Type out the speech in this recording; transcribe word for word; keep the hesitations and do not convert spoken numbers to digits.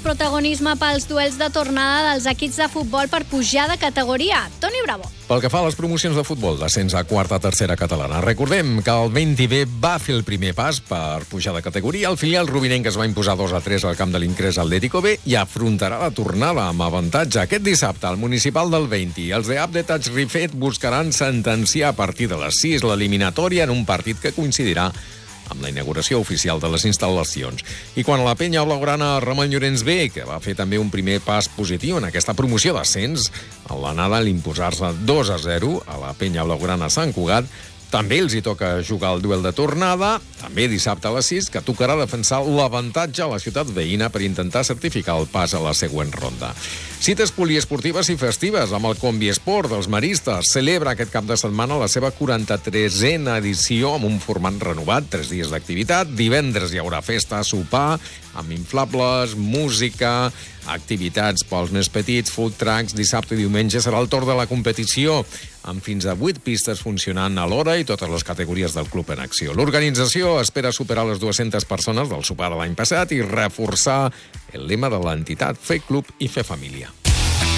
protagonisme pels duels de tornada dels equips de futbol per pujar de categoria. Toni Bravo. Pel que fa a les promocions de futbol, d'ascens a quarta tercera catalana, recordem que el Venti B va fer el primer pas per pujar de categoria. El filial rubinenc es va imposar dos a tres al camp de l'Incrés Atlético B i afrontarà la tornada amb avantatge. Aquest dissabte, al municipal del Venti, els de Abde Tachrifet buscaran sentenciar a partir de les sis l'eliminatòria en un partit que coincidirà amb la inauguració oficial de les instal·lacions. I quan a la penya blaugrana Ramon Llorenç B, que va fer també un primer pas positiu en aquesta promoció d'ascens, a l'anada a l'imposar-se dos a zero a la penya blaugrana Sant Cugat, també els hi toca jugar el duel de tornada, també dissabte a les sis, que tocarà defensar l'avantatge a la ciutat veïna per intentar certificar el pas a la següent ronda. Cites poliesportives i festives amb el Combi Esport dels maristes. Celebra aquest cap de setmana la seva quaranta-tresena edició amb un format renovat, tres dies d'activitat. Divendres hi haurà festa, sopar, amb inflables, música, activitats pels més petits, food trucks. Dissabte i diumenge serà el torn de la competició, amb fins a vuit pistes funcionant alhora i totes les categories del club en acció. L'organització espera superar les dues-centes persones del sopar de l'any passat i reforçar el lema de l'entitat: fer club i fer família.